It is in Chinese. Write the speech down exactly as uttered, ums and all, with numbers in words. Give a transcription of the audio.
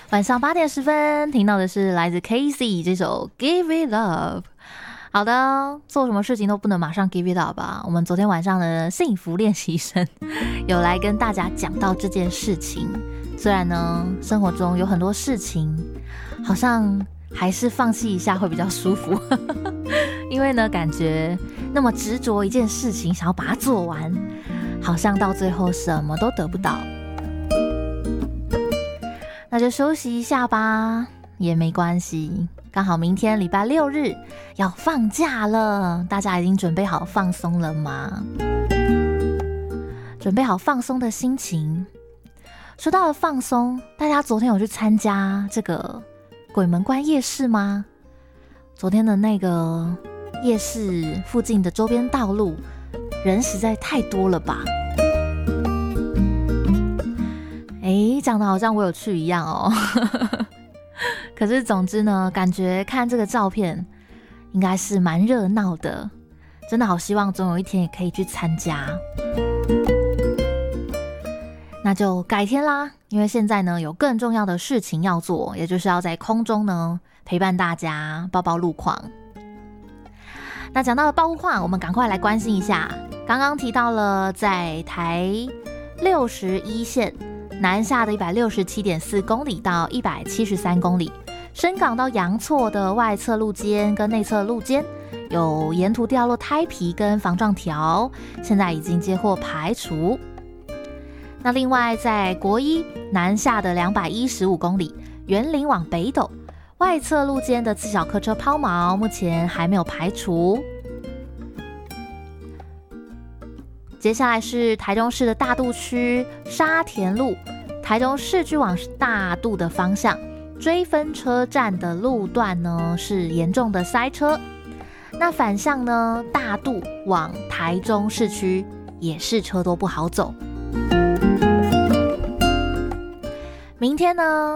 晚上八点十分听到的是来自 Casey 这首 Give It Up。 好的，做什么事情都不能马上 Give It Up 吧。我们昨天晚上的幸福练习生有来跟大家讲到这件事情，虽然呢生活中有很多事情好像还是放弃一下会比较舒服因为呢感觉那么执着一件事情想要把它做完，好像到最后什么都得不到。那就休息一下吧，也没关系，刚好明天礼拜六日要放假了，大家已经准备好放松了吗？准备好放松的心情。说到了放松，大家昨天有去参加这个鬼门关夜市吗？昨天的那个夜市附近的周边道路人实在太多了吧。诶，讲的好像我有去一样哦可是总之呢，感觉看这个照片应该是蛮热闹的，真的好希望总有一天也可以去参加。那就改天啦，因为现在呢有更重要的事情要做，也就是要在空中呢陪伴大家报报路况。那讲到了报路况，我们赶快来关心一下，刚刚提到了在台六十一线南下的 一百六十七点四公里到一百七十三公里，深港到洋错的外侧路肩跟内侧路肩有沿途掉落胎皮跟防撞条，现在已经接获排除。那另外在国一南下的两百一十五公里，园林往北斗外侧路肩的自小客车抛锚，目前还没有排除。接下来是台中市的大肚区沙田路，台中市区往大肚的方向，追分车站的路段呢是严重的塞车。那反向呢，大肚往台中市区也是车多不好走。明天呢